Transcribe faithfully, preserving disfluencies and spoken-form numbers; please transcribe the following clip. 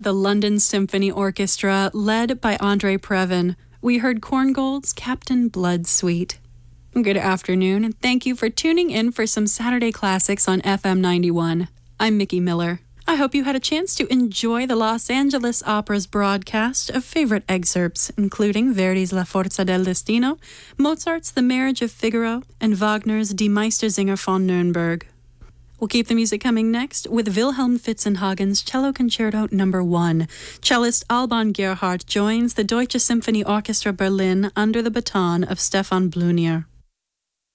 the London Symphony Orchestra, led by Andre Previn. We heard Korngold's Captain Blood Suite. Good afternoon, and thank you for tuning in for some Saturday Classics on F M ninety-one. I'm Mickey Miller. I hope you had a chance to enjoy the Los Angeles Opera's broadcast of favorite excerpts, including Verdi's La Forza del Destino, Mozart's The Marriage of Figaro, and Wagner's Die Meistersinger von Nürnberg. We'll keep the music coming next with Wilhelm Fitzenhagen's Cello Concerto Number one. Cellist Alban Gerhardt joins the Deutsche Symphonie Orchestra Berlin under the baton of Stefan Blunier.